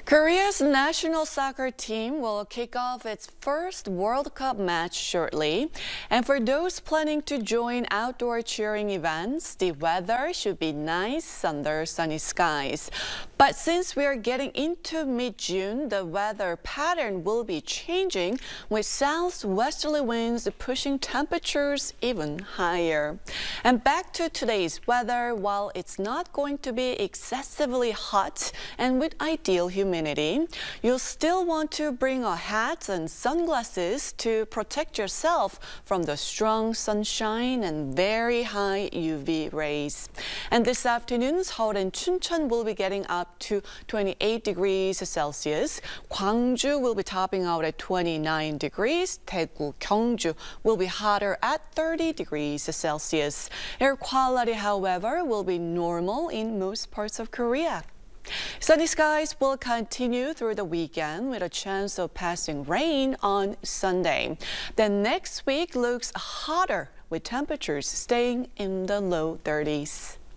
Korea's national soccer team will kick off its first World Cup match shortly. And for those planning to join outdoor cheering events, the weather should be nice under sunny skies. But since we are getting into mid-June, the weather pattern will be changing with southwesterly winds pushing temperatures even higher. And back to today's weather, while it's not going to be excessively hot and with ideal humidity, you'll still want to bring a hat and sunglasses to protect yourself from the strong sunshine and very high UV rays. And this afternoon, Seoul and Chuncheon will be getting up to 28 degrees Celsius. Gwangju will be topping out at 29 degrees. Daegu, Gyeongju will be hotter at 30 degrees Celsius. Air quality, however, will be normal in most parts of Korea. Sunny skies will continue through the weekend with a chance of passing rain on Sunday. Then next week looks hotter with temperatures staying in the low 30s.